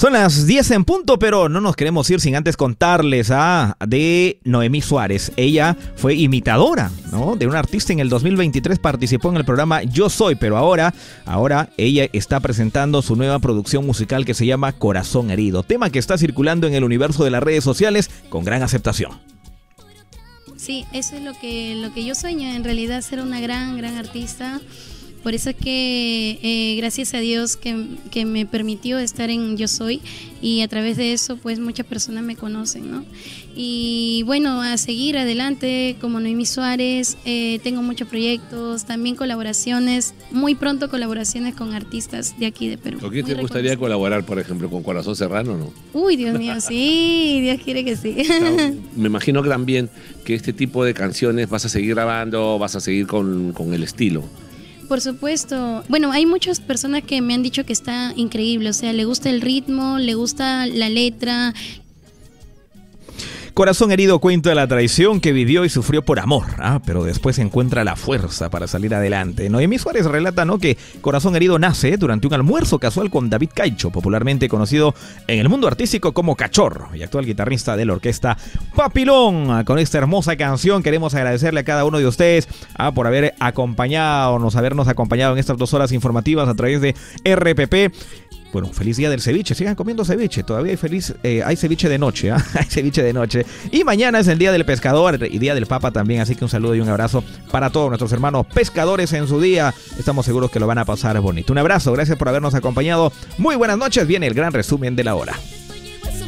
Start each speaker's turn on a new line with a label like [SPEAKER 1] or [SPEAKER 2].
[SPEAKER 1] Son las 10 en punto, pero no nos queremos ir sin antes contarles de Noemí Suárez. Ella fue imitadora, ¿no?, de un artista. En el 2023 participó en el programa Yo Soy, pero ahora ella está presentando su nueva producción musical que se llama Corazón Herido, tema que está circulando en el universo de las redes sociales con gran aceptación.
[SPEAKER 2] Sí, eso es lo que yo sueño, en realidad, ser una gran artista. Por eso es que gracias a Dios que me permitió estar en Yo Soy, y a través de eso pues muchas personas me conocen, ¿no? Y bueno, a seguir adelante como Noemí Suárez. Tengo muchos proyectos, también colaboraciones, muy pronto colaboraciones con artistas de aquí de Perú.
[SPEAKER 3] ¿Con quién te gustaría colaborar, por ejemplo, con Corazón Serrano, no?
[SPEAKER 2] Uy, Dios mío, sí, Dios quiere que sí.
[SPEAKER 3] Me imagino que también que este tipo de canciones vas a seguir grabando, vas a seguir con el estilo.
[SPEAKER 2] Por supuesto. Bueno, hay muchas personas que me han dicho que está increíble, o sea, le gusta el ritmo, le gusta la letra.
[SPEAKER 1] Corazón Herido cuenta la traición que vivió y sufrió por amor, pero después encuentra la fuerza para salir adelante. Noemí Suárez relata, ¿no?, que Corazón Herido nace durante un almuerzo casual con David Caicho, popularmente conocido en el mundo artístico como Cachorro, y actual guitarrista de la orquesta Papilón. Con esta hermosa canción queremos agradecerle a cada uno de ustedes por habernos acompañado en estas 2 horas informativas a través de RPP. Bueno, feliz día del ceviche. Sigan comiendo ceviche. Todavía hay ceviche de noche, hay ceviche de noche. Y mañana es el día del pescador y día del papa también. Así que un saludo y un abrazo para todos nuestros hermanos pescadores en su día. Estamos seguros que lo van a pasar bonito. Un abrazo, gracias por habernos acompañado. Muy buenas noches. Viene el gran resumen de la hora.